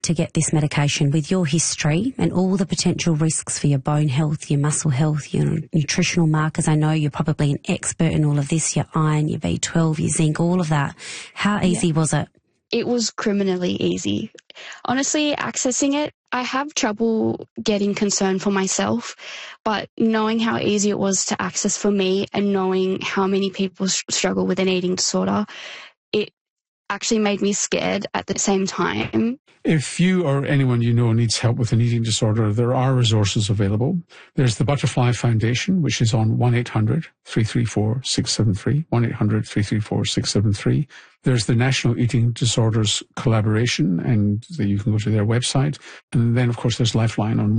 to get this medication with your history and all the potential risks for your bone health, your muscle health, your nutritional markers? I know you're probably an expert in all of this, your iron, your B12, your zinc, all of that. How easy was it? It was criminally easy. Honestly, accessing it, I have trouble getting concerned for myself, but knowing how easy it was to access for me and knowing how many people struggle with an eating disorder, it actually made me scared at the same time. If you or anyone you know needs help with an eating disorder, there are resources available. There's the Butterfly Foundation, which is on 1-800-334-673, 1-800-334-673. There's the National Eating Disorders Collaboration, and you can go to their website. And then, of course, there's Lifeline on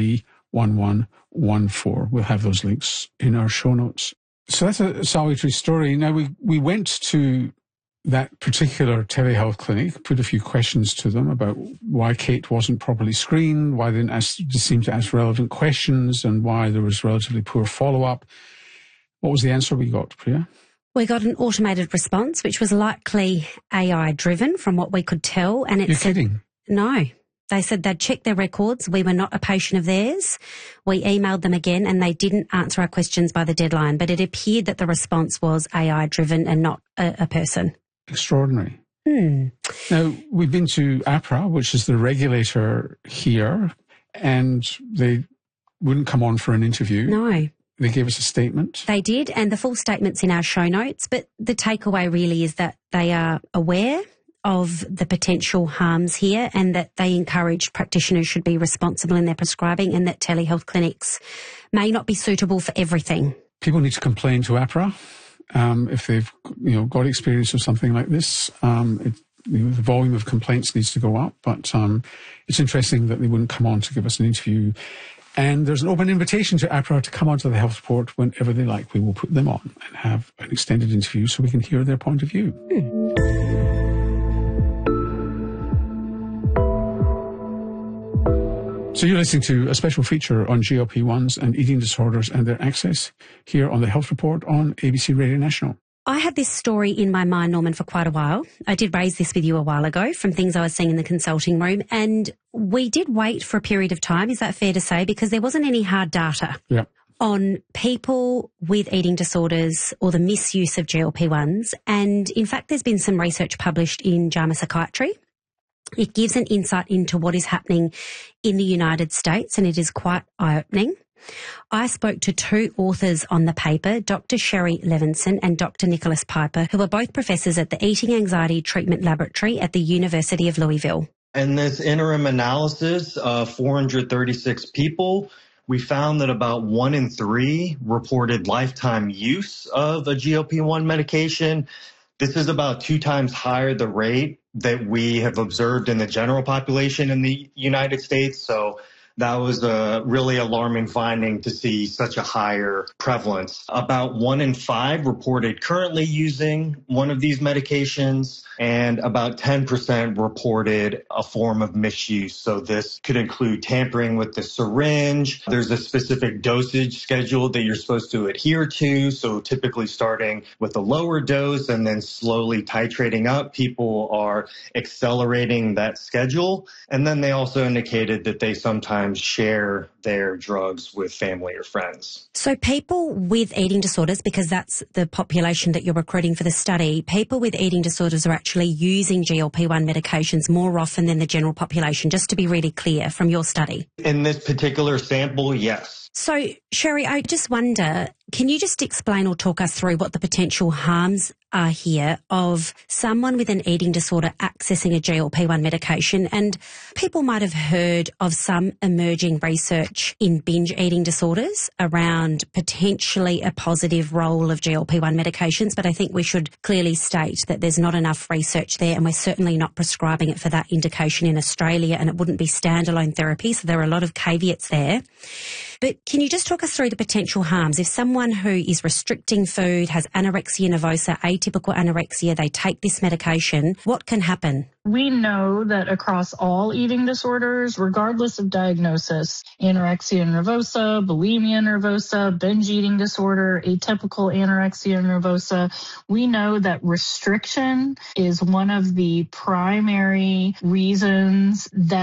131114. We'll have those links in our show notes. So that's a salutary story. Now, we went to that particular telehealth clinic, put a few questions to them about why Kate wasn't properly screened, why they didn't seem to ask relevant questions, and why there was relatively poor follow-up. What was the answer we got, Priya? We got an automated response, which was likely AI-driven from what we could tell. And You're kidding? No. They said they'd checked their records. We were not a patient of theirs. We emailed them again and they didn't answer our questions by the deadline. But it appeared that the response was AI-driven and not a person. Extraordinary. Now, we've been to APRA, which is the regulator here, and they wouldn't come on for an interview. No. They gave us a statement. They did, and the full statement's in our show notes, but the takeaway really is that they are aware of the potential harms here and that they encourage practitioners should be responsible in their prescribing and that telehealth clinics may not be suitable for everything. People need to complain to APRA. If they've got experience of something like this, the volume of complaints needs to go up. But it's interesting that they wouldn't come on to give us an interview. And there's an open invitation to APRA to come onto the Health Report whenever they like. We will put them on and have an extended interview so we can hear their point of view. So you're listening to a special feature on GLP-1s and eating disorders and their access here on the Health Report on ABC Radio National. I had this story in my mind, Norman, for quite a while. I did raise this with you a while ago from things I was seeing in the consulting room, and we did wait for a period of time, is that fair to say, because there wasn't any hard data on people with eating disorders or the misuse of GLP-1s. And in fact, there's been some research published in JAMA Psychiatry. It gives an insight into what is happening in the United States, and it is quite eye-opening. I spoke to two authors on the paper, Dr. Sherry Levinson and Dr. Nicholas Piper, who are both professors at the Eating Anxiety Treatment Laboratory at the University of Louisville. In this interim analysis of 436 people, we found that about 1 in 3 reported lifetime use of a GLP-1 medication. This is about 2 times higher the rate that we have observed in the general population in the United States. So that was a really alarming finding to see such a higher prevalence. About 1 in 5 reported currently using one of these medications, and about 10% reported a form of misuse. So this could include tampering with the syringe. There's a specific dosage schedule that you're supposed to adhere to. So typically starting with a lower dose and then slowly titrating up. People are accelerating that schedule. And then they also indicated that they sometimes share their drugs with family or friends. So people with eating disorders, because that's the population that you're recruiting for the study, people with eating disorders are actually using GLP-1 medications more often than the general population, just to be really clear from your study. In this particular sample, yes. So, Sherry, I just wonder, can you just explain or talk us through what the potential harms are here of someone with an eating disorder accessing a GLP-1 medication? And people might have heard of some emerging research in binge eating disorders around potentially a positive role of GLP-1 medications, but I think we should clearly state that there's not enough research there, and we're certainly not prescribing it for that indication in Australia, and it wouldn't be standalone therapy, so there are a lot of caveats there. But can you just talk us through the potential harms? If someone who is restricting food, has anorexia nervosa, atypical anorexia, they take this medication, what can happen? We know that across all eating disorders, regardless of diagnosis, anorexia nervosa, bulimia nervosa, binge eating disorder, atypical anorexia nervosa, we know that restriction is one of the primary reasons that